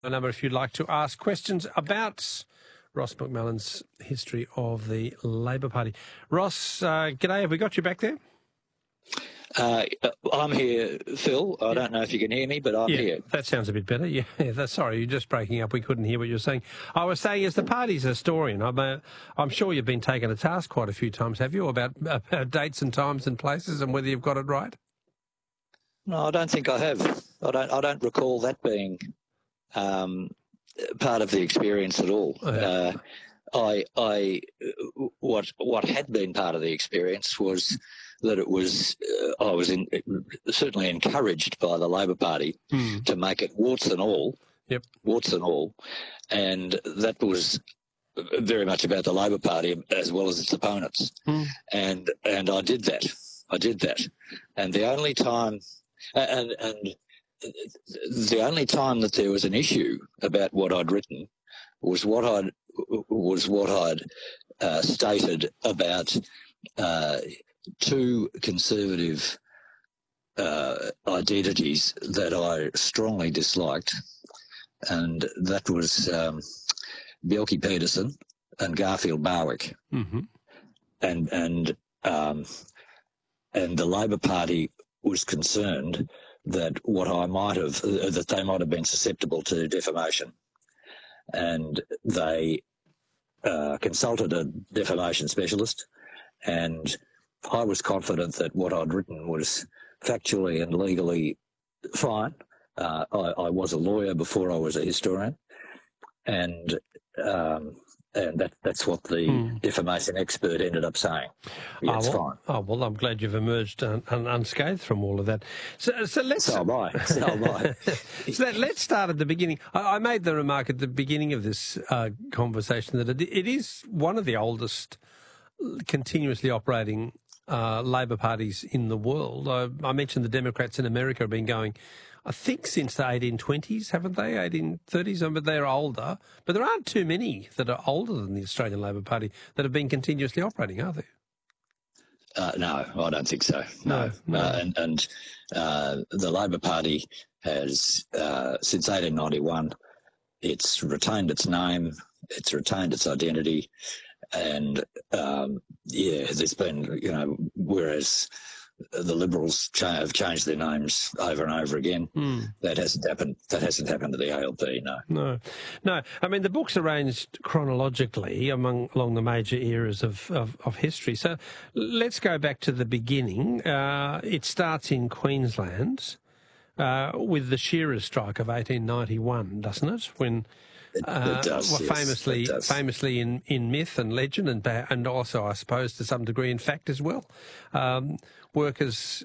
A number if you'd like to ask questions about Ross McMullen's history of the Labor Party. Ross, g'day. Have we got you back there? I'm here, Phil. I don't know if you can hear me, but I'm here. That sounds a bit better. Yeah, sorry, you're just breaking up. We couldn't hear what you were saying. I was saying, as the party's historian, I'm sure you've been taken to task quite a few times, have you, about dates and times and places and whether you've got it right? No, I don't think I have. I don't recall that being part of the experience at all. What had been part of the experience was that it was I was certainly encouraged by the Labor Party to make it warts and all, and that was very much about the Labor Party as well as its opponents, and I did that, and the only time the only time that there was an issue about what I'd written was what I'd stated about two conservative identities that I strongly disliked, and that was Bjelke Petersen and Garfield Barwick, and the Labor Party was concerned that that they might have been susceptible to defamation, and they consulted a defamation specialist, and I was confident that what I'd written was factually and legally fine. I was a lawyer before I was a historian, and that's what the defamation expert ended up saying. Yeah, it's fine. Oh, well, I'm glad you've emerged unscathed from all of that. So let's... So am I. So let's start at the beginning. I made the remark at the beginning of this conversation that it is one of the oldest continuously operating Labor parties in the world. I mentioned the Democrats in America have been going, I think, since the 1820s, haven't they? 1830s, but they're older. But there aren't too many that are older than the Australian Labor Party that have been continuously operating, are there? No, I don't think so. No. And the Labor Party has, since 1891, it's retained its name, it's retained its identity, and there's been, whereas the Liberals have changed their names over and over again. That hasn't happened. That hasn't happened to the ALP. No. I mean, the book's arranged chronologically along the major eras of history. So let's go back to the beginning. It starts in Queensland with the Shearers strike of 1891, doesn't it? When it does, famously in myth and legend, and also, I suppose, to some degree in fact as well. Workers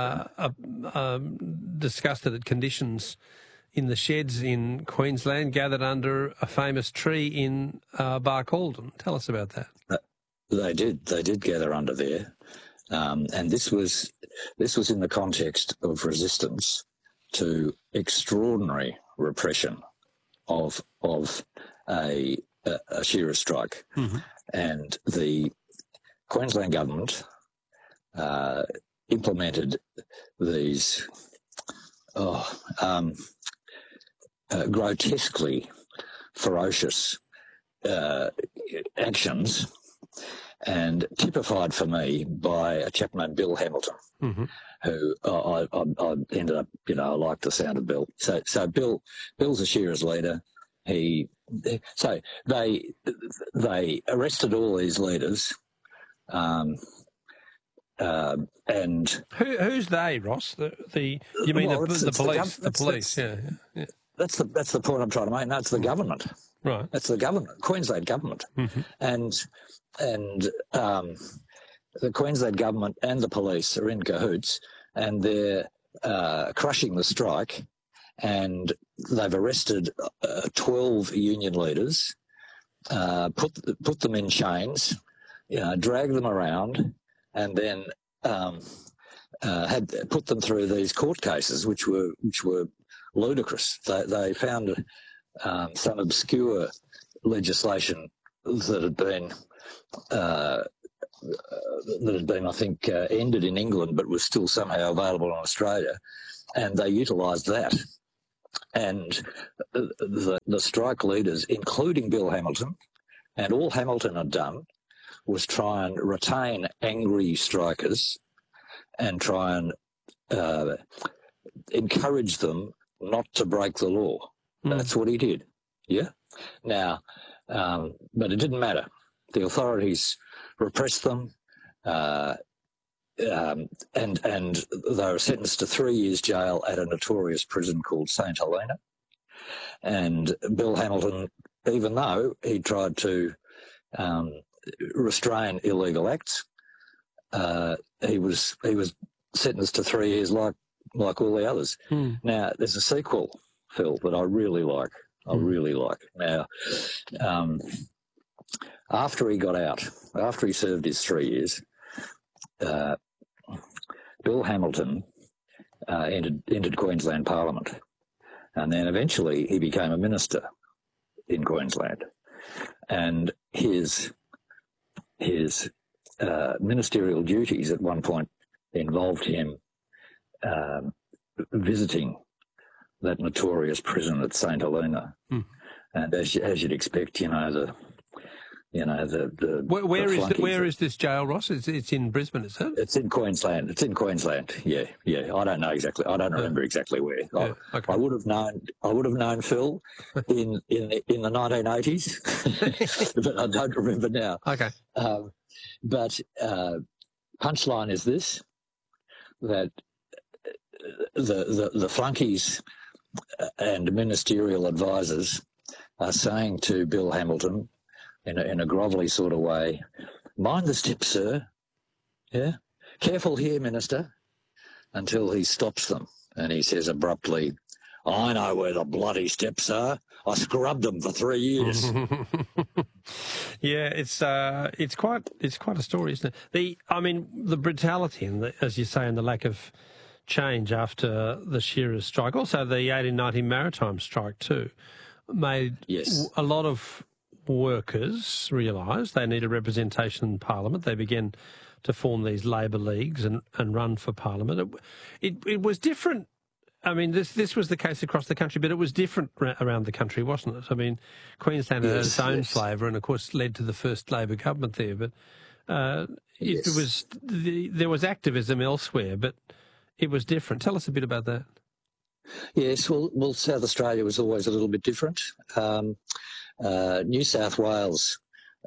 disgusted at conditions in the sheds in Queensland gathered under a famous tree in Barcaldine. Tell us about that. They did gather under there, and this was in the context of resistance to extraordinary repression of a shearers strike, and the Queensland government implemented these grotesquely ferocious actions, and typified for me by a chap named Bill Hamilton, who I ended up, I like the sound of Bill. So Bill's a shearers leader. So they arrested all these leaders, and who's they, Ross? You mean the police? The police, yeah. That's the point I'm trying to make. No, it's the government. Right. That's the government, Queensland government, and the Queensland government and the police are in cahoots, and they're crushing the strike, and they've arrested 12 union leaders, put them in chains, drag them around, and then had put them through these court cases, which were ludicrous. They found some obscure legislation that had been, I think, ended in England, but was still somehow available in Australia, and they utilised that And the strike leaders, including Bill Hamilton, and all Hamilton had done was try and retain angry strikers and try and encourage them not to break the law. That's what he did. Yeah. Now, but it didn't matter. The authorities repressed them, and they were sentenced to 3 years jail at a notorious prison called St Helena. And Bill Hamilton, even though he tried to restrain illegal acts, he was sentenced to 3 years like all the others. Now, there's a sequel, Phil, that I really like. Now, after he got out, after he served his 3 years, Bill Hamilton entered Queensland Parliament, and then eventually he became a minister in Queensland, and his ministerial duties at one point involved him visiting that notorious prison at St Helena, and as you'd expect, Where is this jail, Ross? It's in Brisbane, is it? It's in Queensland. Yeah. I don't know exactly. I don't remember exactly where. Yeah, okay. I would have known Phil in the 1980s, but I don't remember now. Okay. But punchline is this: that the flunkies and ministerial advisors are saying to Bill Hamilton, in a grovelly sort of way, "Mind the step, sir. Yeah, careful here, Minister," until he stops them and he says abruptly, "I know where the bloody steps are. I scrubbed them for 3 years." Yeah, it's quite a story, isn't it? The brutality and as you say, and the lack of change after the Shearers strike, also the 1890 maritime strike too, made a lot of workers realise they need a representation in Parliament. They began to form these labour leagues and run for Parliament. It was different. I mean, this was the case across the country, but it was different around the country, wasn't it? I mean, Queensland had its own flavour and, of course, led to the first Labor government there. But there was activism elsewhere, but it was different. Tell us a bit about that. Yes, well, South Australia was always a little bit different. New South Wales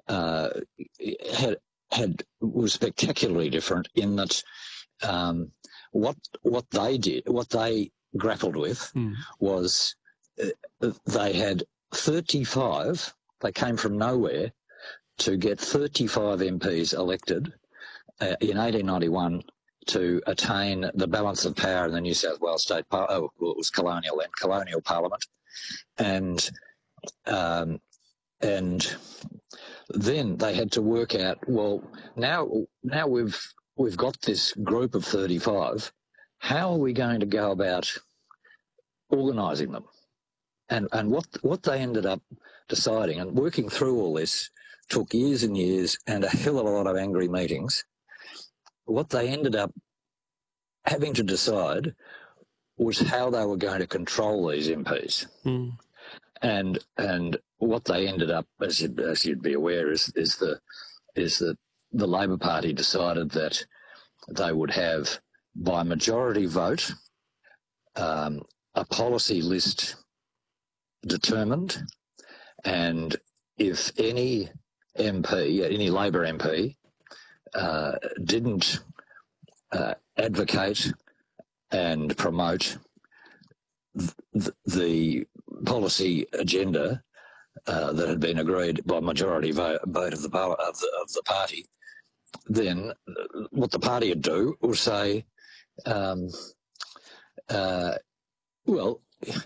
was spectacularly different in that what they grappled with was they had 35. They came from nowhere to get 35 MPs elected in 1891 to attain the balance of power in the New South Wales State Parliament. It was colonial Parliament, and then they had to work out, well, now we've got this group of 35. How are we going to go about organising them? And what they ended up deciding, and working through all this took years and years and a hell of a lot of angry meetings. What they ended up having to decide was how they were going to control these MPs. And what they ended up, as you'd be aware, is that the Labor Party decided that they would have, by majority vote, a policy list determined, and if any Labor MP didn't advocate and promote the policy agenda that had been agreed by majority vote of the party, then what the party would do was say, well,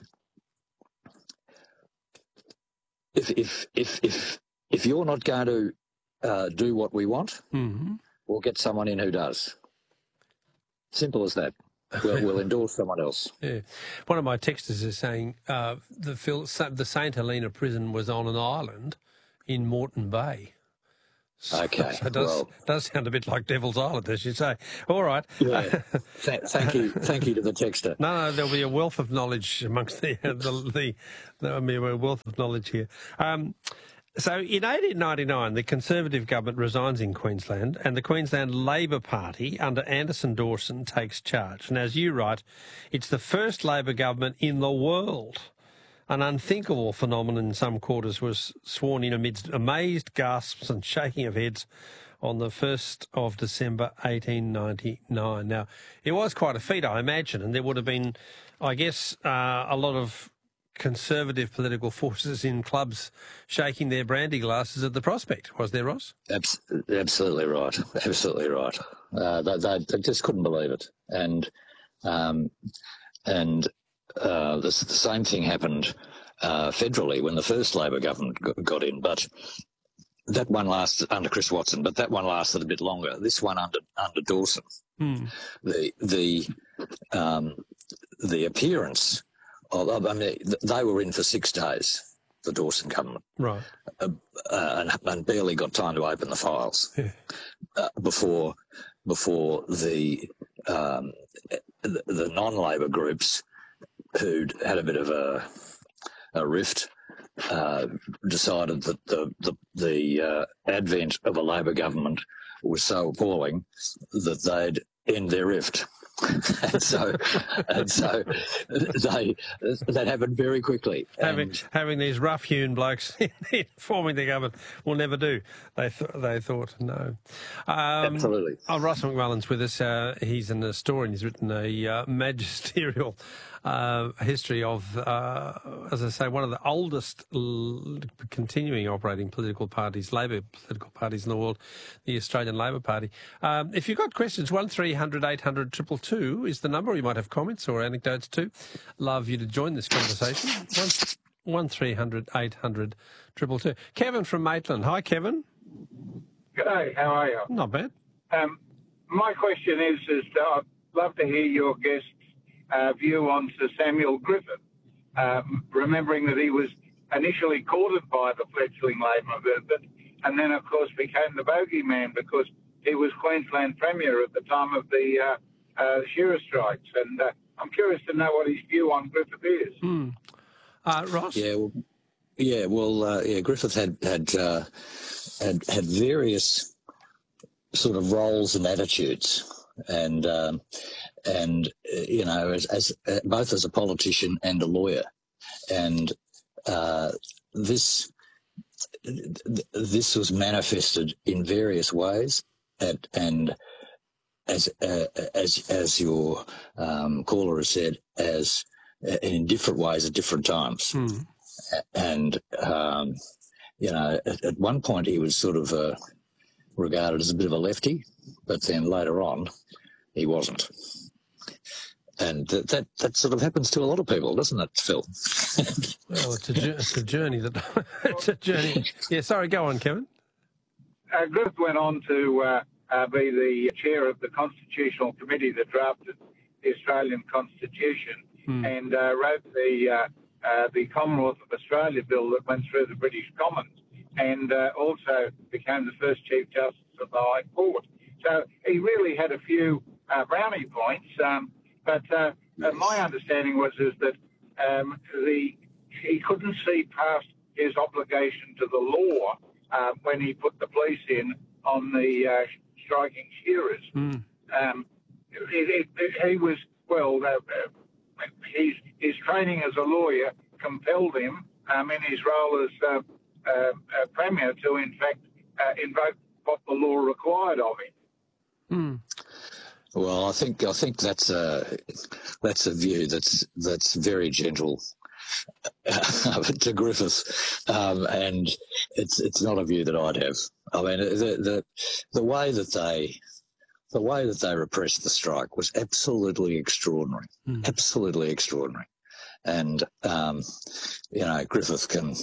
if you're not going to do what we want, we'll get someone in who does. Simple as that. We'll endorse someone else. Yeah. One of my texters is saying the St Helena prison was on an island in Moreton Bay. Okay. So it does sound a bit like Devil's Island, as you say. All right. Yeah. Thank you to the texter. No, there'll be a wealth of knowledge amongst there'll be a wealth of knowledge here. So in 1899, the Conservative government resigns in Queensland and the Queensland Labor Party under Anderson Dawson takes charge. And as you write, it's the first Labor government in the world. An unthinkable phenomenon in some quarters was sworn in amidst amazed gasps and shaking of heads on the 1st of December 1899. Now, it was quite a feat, I imagine, and there would have been, I guess, a lot of Conservative political forces in clubs shaking their brandy glasses at the prospect. Was there, Ross? Absolutely right. Absolutely right. They just couldn't believe it. And the same thing happened federally when the first Labor government got in, but that one lasted under Chris Watson, but that one lasted a bit longer. This one under Dawson, the appearance of, I mean, they were in for 6 days, the Dawson government, right, and barely got time to open the files before the non-Labor groups who'd had a bit of a rift decided that the advent of a Labor government was so appalling that they'd end their rift. and so that happened very quickly. Having these rough-hewn blokes forming the government will never do. They thought no. Absolutely. Ross McMullen's with us. He's an historian. He's written a magisterial history of, as I say, one of the oldest continuing operating political parties, Labor political parties in the world, the Australian Labor Party. If you've got questions, 1300 800 222 is the number, or you might have comments or anecdotes too. Love you to join this conversation. 1300 800 222. Kevin from Maitland. Hi, Kevin. G'day, how are you? Not bad. My question is I'd love to hear your guest's view on Sir Samuel Griffith, remembering that he was initially courted by the fledgling Labor movement and then, of course, became the bogeyman because he was Queensland Premier at the time of the shearer strikes. And I'm curious to know what his view on Griffith is. Ross? Griffith had various sort of roles and attitudes, and you know, as both as a politician and a lawyer, and this was manifested in various ways, and as your caller has said, as in different ways at different times. And you know, at one point he was sort of regarded as a bit of a lefty, but then later on he wasn't. And that sort of happens to a lot of people, doesn't it, Phil? Well, it's a journey. It's a journey. Yeah, sorry, go on, Kevin. Griffith went on to be the chair of the Constitutional Committee that drafted the Australian Constitution and wrote the Commonwealth of Australia Bill that went through the British Commons, and also became the first Chief Justice of the High Court. So he really had a few brownie points, but my understanding was that he couldn't see past his obligation to the law when he put the police in on the striking shearers. He was, well, his training as a lawyer compelled him in his role as Premier to, in fact, invoke what the law required of him. Well, I think that's a view that's very gentle to Griffith, and it's not a view that I'd have. I mean, the way that they repressed the strike was absolutely extraordinary, absolutely extraordinary. And you know, Griffith can,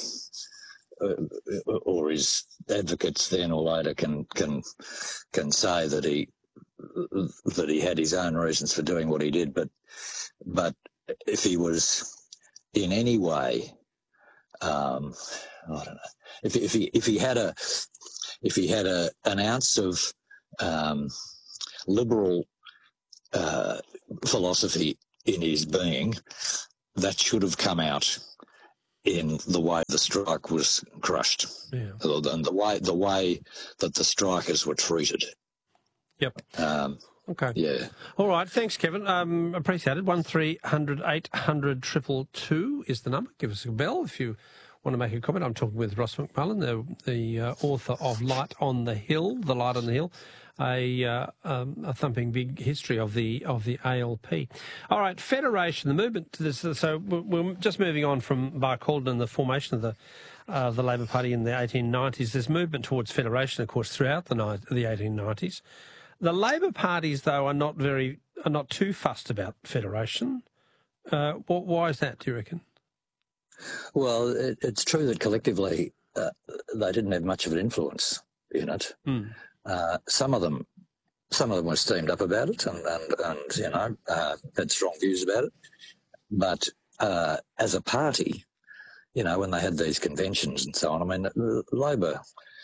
or his advocates then or later can say that he had his own reasons for doing what he did, but if he was in any way, I don't know, if he had if he had an ounce of liberal philosophy in his being, that should have come out in the way the strike was crushed, and the way that the strikers were treated. Yep. Okay. Yeah. All right. Thanks, Kevin. Appreciate it. 1300 800 222 is the number. Give us a bell if you want to make a comment. I'm talking with Ross McMullen, the author of Light on the Hill, The Light on the Hill, a thumping big history of the ALP. All right, Federation, the movement to this. So we're just moving on from Barcaldine and the formation of the Labor Party in the 1890s. There's movement towards federation, of course, throughout the 1890s. The Labor parties, though, are not too fussed about federation. Why is that, do you reckon? Well, it's true that collectively they didn't have much of an influence in it. Mm. Some of them were steamed up about it and had strong views about it. But as a party, when they had these conventions and so on, I mean, Labor,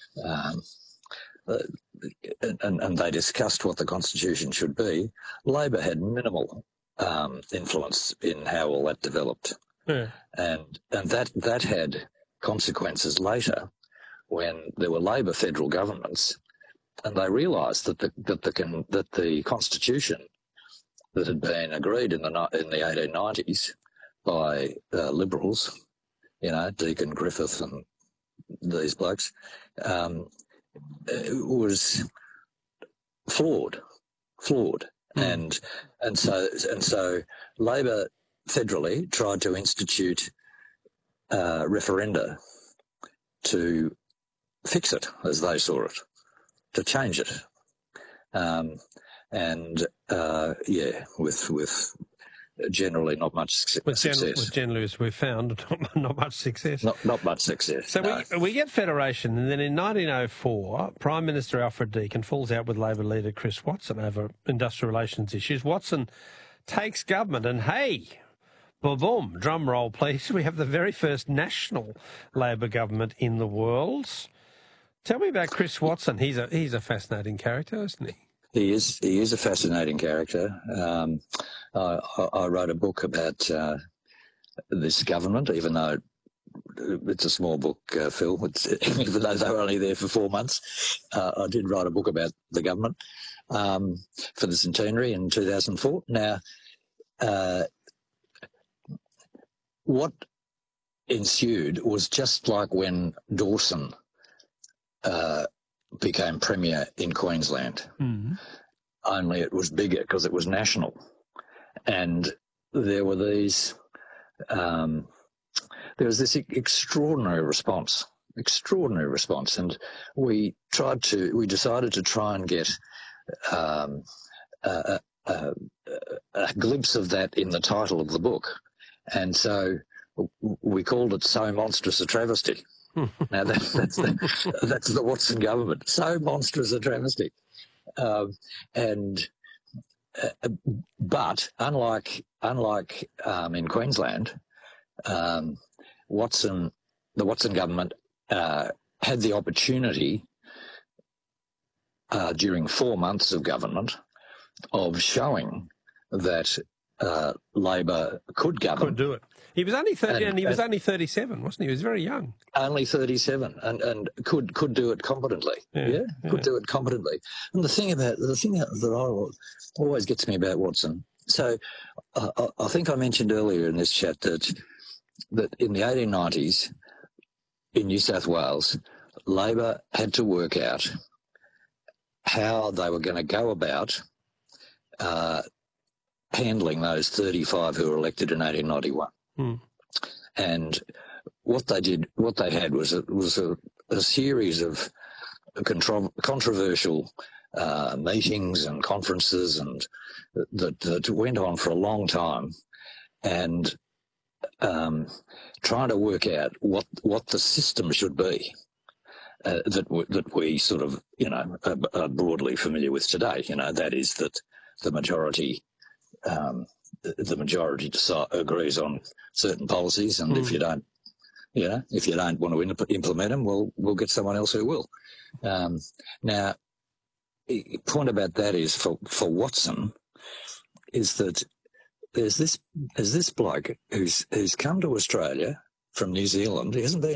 and they discussed what the Constitution should be. Labor had minimal influence in how all that developed. Yeah. And that had consequences later when there were Labor federal governments, and they realised that the Constitution that had been agreed in the 1890s by Liberals, Deakin, Griffith, and these blokes, was flawed, and so Labor federally tried to institute referenda to fix it as they saw it, to change it, with generally not much success. Generally, as we've found, not much success. Not much success. So no. we get federation, and then in 1904, Prime Minister Alfred Deakin falls out with Labor leader Chris Watson over industrial relations issues. Watson takes government, and hey, boom, drum roll please, we have the very first national Labor government in the world. Tell me about Chris Watson. He's a fascinating character, isn't he? He is a fascinating character. I wrote a book about this government, even though it's a small book, Phil. Even though they were only there for 4 months, I did write a book about the government for the centenary in 2004. Now, what ensued was just like when Dawson became Premier in Queensland, only it was bigger because it was national. And there were these, there was this extraordinary response, and we decided to try and get a glimpse of that in the title of the book. And so we called it So Monstrous a Travesty. Now that's the Watson government. So monstrous a travesty. But unlike in Queensland, the Watson government had the opportunity during 4 months of government of showing that Labor could govern. Could do it. He was only 30, and he was only 37, wasn't he? He was very young. Only 37, and could do it competently. Yeah. Could do it competently. And the thing that always gets me about Watson. So I think I mentioned earlier in this chat that in the 1890s in New South Wales, Labor had to work out how they were going to go about handling those 35 who were elected in 1891. And what they had was a series of controversial meetings and conferences, and that went on for a long time, and trying to work out what the system should be that we sort of are broadly familiar with today. That is that the majority agrees on certain policies, and if you don't You know, if you don't want to implement them, well, we'll get someone else who will. Now, the point about that is for Watson is that there's this bloke who's come to Australia from New Zealand. He hasn't been